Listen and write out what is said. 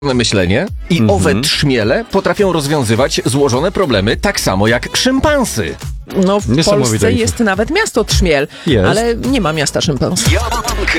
myślenie i owe trzmiele potrafią rozwiązywać złożone problemy tak samo jak szympansy. No w Niesamowite Polsce info. jest nawet miasto Trzmiel, Jest. ale nie ma miasta szympansów.